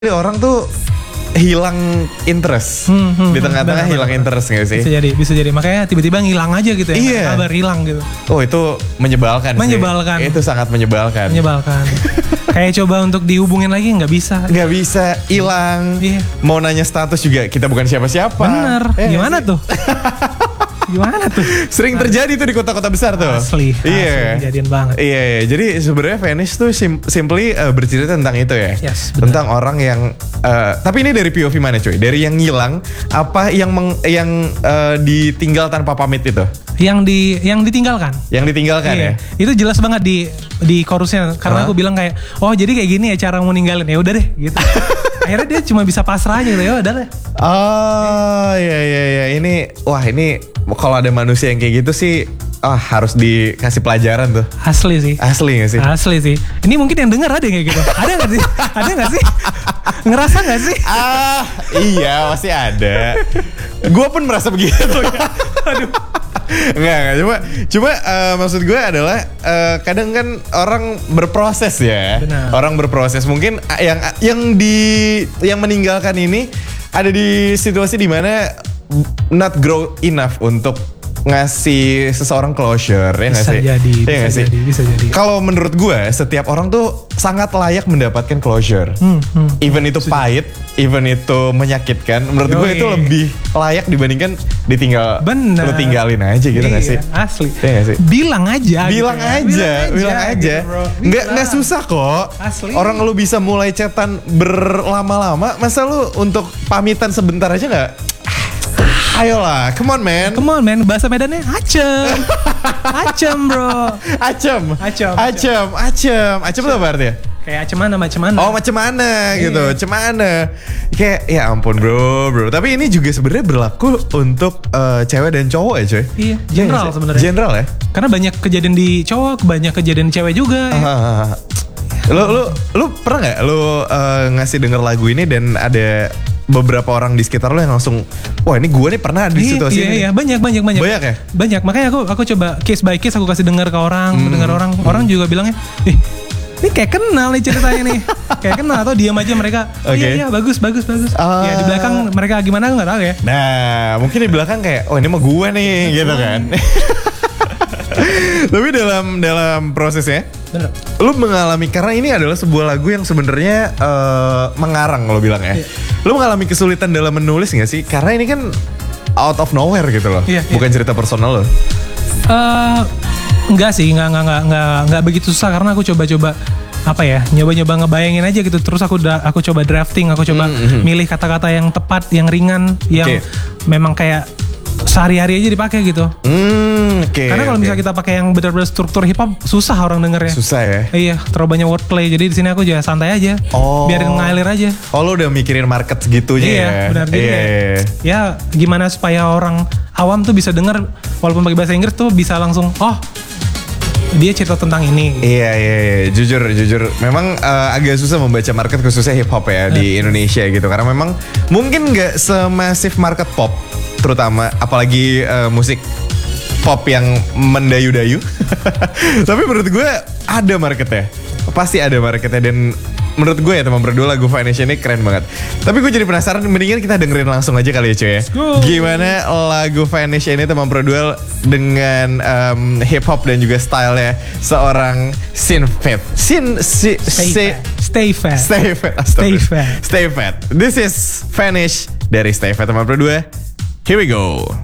Orang tuh hilang interest di tengah-tengah hilang interest gak sih? Bisa jadi makanya tiba-tiba ngilang aja gitu ya. Iya. Kabar hilang gitu. Oh itu menyebalkan sih. Itu sangat menyebalkan. Kayak coba untuk dihubungin lagi nggak bisa. Nggak bisa, hilang. Iya. Mau nanya status juga kita bukan siapa-siapa. Bener. Gimana tuh? Gimana tuh? Sering terjadi tuh di kota-kota besar tuh. Asli kejadian banget. Iya. Jadi sebenarnya Vanish tuh simply bercerita tentang itu ya. Yes, tentang orang yang tapi ini dari POV mana cuy? Dari yang ngilang apa yang ditinggal tanpa pamit itu? Yang ditinggalkan. Yang ditinggalkan ya. Itu jelas banget di chorusnya karena aku bilang kayak jadi kayak gini ya cara mau ninggalin. Ya udah deh gitu. Akhirnya dia cuma bisa pasrah aja gitu. Ya udah deh. Oh iya. Ini kalau ada manusia yang kayak gitu sih harus dikasih pelajaran tuh. Asli sih. Asli gak sih? Asli sih. Ini mungkin yang denger ada kayak gitu. Ada gak sih? Ada gak sih? Ngerasa gak sih? Iya pasti ada. Gue pun merasa begitu. Aduh. Enggak. Cuma maksud gue adalah kadang kan orang berproses ya. Benar. Orang berproses. Mungkin yang meninggalkan ini ada di situasi dimana not grow enough untuk ngasih seseorang closure ya nggak sih? Bisa jadi. Kalau menurut gue setiap orang tuh sangat layak mendapatkan closure. Even itu pahit, even itu menyakitkan. Menurut gue itu lebih layak dibandingkan lu tinggalin aja gitu nggak sih? Asli. Ya gak sih? Bilang aja. Gitu, nggak susah kok. Asli. Orang lu bisa mulai chatan berlama-lama, masa lu untuk pamitan sebentar aja nggak? Ayolah, come on man. Bahasa Medannya acem. Acem bro. Acem itu apa artinya? Kayak macam mana? Oh macam mana gitu, cemana. Kayak ya ampun bro. Tapi ini juga sebenarnya berlaku untuk cewek dan cowok ya coy. Iya, general sebenarnya. General ya. Karena banyak kejadian di cowok, banyak kejadian di cewek juga. Ya. Lu pernah nggak lu ngasih denger lagu ini dan ada beberapa orang di sekitar lo yang langsung wah ini gue nih pernah di situasi ini. Iya, banyak ya? Banyak, makanya aku coba case by case aku kasih dengar ke orang, orang juga bilangnya, ini kayak kenal nih ceritanya nih. Kayak kenal atau diam aja mereka. Iya bagus. Ya di belakang mereka gimana aku nggak tahu ya. Nah, mungkin di belakang kayak ini mah gue nih gitu kan. Tapi dalam prosesnya bener. Lu mengalami, karena ini adalah sebuah lagu yang sebenarnya mengarang lo bilang ya. Lu mengalami kesulitan dalam menulis gak sih? Karena ini kan out of nowhere gitu loh. Bukan cerita personal lo. Enggak sih, enggak begitu susah karena aku coba-coba nyoba ngebayangin aja gitu. Terus aku coba drafting, aku coba milih kata-kata yang tepat, yang ringan, yang memang kayak sehari-hari aja dipakai gitu. Karena kalau misalnya kita pakai yang benar-benar struktur hip hop susah orang dengernya. Susah ya. Iya, terlalu banyak wordplay. Jadi di sini aku juga santai aja. Biarin ngalir aja. Oh, lo udah mikirin market segitunya ya. Iya, benar. Jadi ya gimana supaya orang awam tuh bisa denger walaupun pakai bahasa Inggris tuh bisa langsung dia cerita tentang ini. Iya. Jujur. Memang agak susah membaca market khususnya hip hop ya di Indonesia gitu. Karena memang mungkin nggak semasif market pop, terutama apalagi musik pop yang mendayu-dayu. Tapi menurut gue ada marketnya. Pasti ada marketnya. Dan menurut gue ya teman berdua lagu Vanish ini keren banget. Tapi gue jadi penasaran, mendingan kita dengerin langsung aja kali ya cuy ya. Gimana lagu Vanish ini teman berdua dengan hip hop dan juga stylenya seorang Stay Fat. This is Vanish dari Stay Fat teman berdua. Here we go.